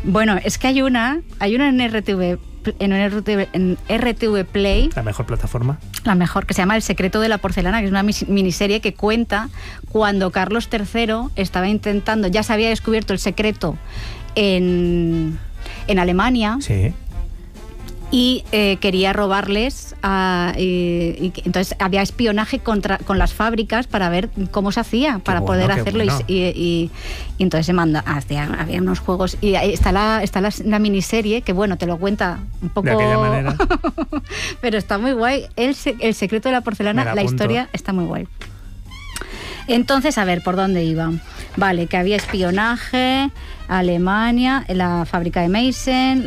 Bueno, es que hay una en RTV Play. La mejor plataforma. La mejor, que se llama El secreto de la porcelana, que es una miniserie que cuenta cuando Carlos III estaba intentando, ya se había descubierto el secreto en Alemania. Sí. Y quería robarles, y entonces había espionaje con las fábricas para ver cómo se hacía, para poder hacerlo. Bueno. Y entonces se manda, había unos juegos, y ahí está la miniserie, que bueno, te lo cuenta un poco... De aquella manera. Pero está muy guay. El secreto de la porcelana, la historia está muy guay. Entonces, a ver, ¿por dónde iba? Vale, que había espionaje, Alemania, la fábrica de Meissen,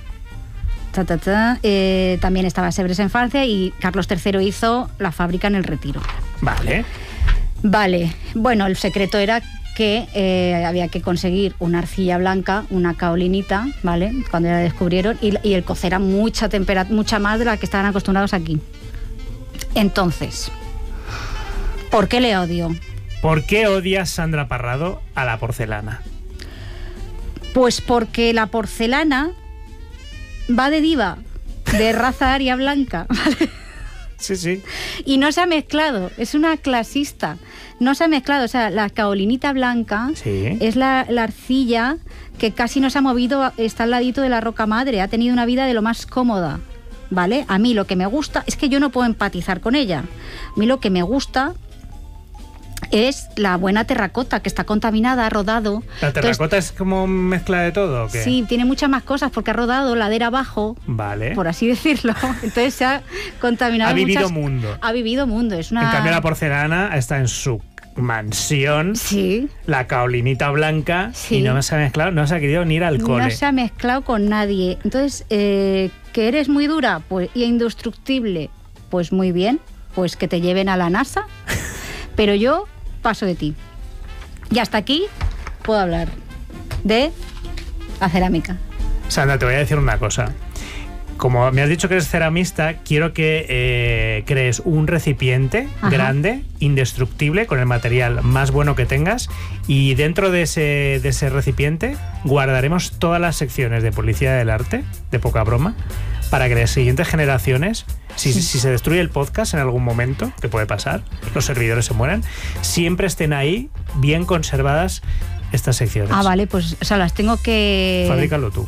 también estaba Sevres en Francia y Carlos III hizo la fábrica en el Retiro. Vale. Bueno, el secreto era que había que conseguir una arcilla blanca, una kaolinita, ¿vale? Cuando ya la descubrieron, y el cocer a mucha temperatura, mucha más de la que estaban acostumbrados aquí. Entonces, ¿por qué le odio? ¿Por qué odias, Sandra Parrado, a la porcelana? Pues porque la porcelana va de diva, de raza aria blanca, ¿vale? Sí. Y no se ha mezclado, es una clasista. No se ha mezclado, o sea, la kaolinita blanca es la arcilla que casi no se ha movido, está al ladito de la roca madre, ha tenido una vida de lo más cómoda, ¿vale? A mí lo que me gusta, es que yo no puedo empatizar con ella. A mí lo que me gusta es la buena terracota, que está contaminada, ha rodado. ¿La terracota es como mezcla de todo o qué? Sí, tiene muchas más cosas porque ha rodado ladera abajo, vale, por así decirlo. Entonces se ha contaminado. Ha vivido mundo. Ha vivido mundo. Es una... En cambio la porcelana está en su mansión, la kaolinita blanca, y no se ha mezclado, no se ha querido ni ir al cole. No se ha mezclado con nadie. Entonces, ¿que eres muy dura pues, y indestructible? Pues muy bien, pues que te lleven a la NASA. Pero yo paso de ti. Y hasta aquí puedo hablar de la cerámica. Sandra, te voy a decir una cosa. Como me has dicho que eres ceramista, quiero que crees un recipiente grande, indestructible, con el material más bueno que tengas, y dentro de ese recipiente guardaremos todas las secciones de Policía del Arte, de Poca Broma, para que las siguientes generaciones, si se destruye el podcast en algún momento, que puede pasar, los servidores se mueran, siempre estén ahí bien conservadas estas secciones. Ah, vale, pues o sea, las tengo que... Fabrícalo tú.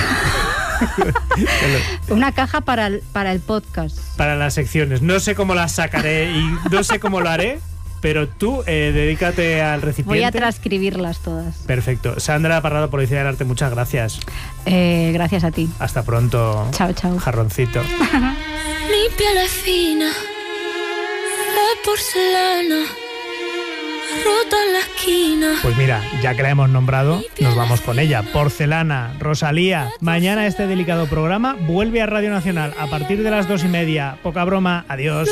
Una caja para el podcast. Para las secciones. No sé cómo las sacaré y no sé cómo lo haré, pero tú dedícate al recipiente. Voy a transcribirlas todas. Perfecto. Sandra Parrado, Policía del Arte, muchas gracias. Gracias a ti. Hasta pronto. Chao, chao. Jarroncito. Mi piel es fina, de porcelana, rota en la esquina. Pues mira, ya que la hemos nombrado, nos vamos con ella. Porcelana, Rosalía. Mañana este delicado programa vuelve a Radio Nacional a partir de las 2:30. Poca Broma. Adiós.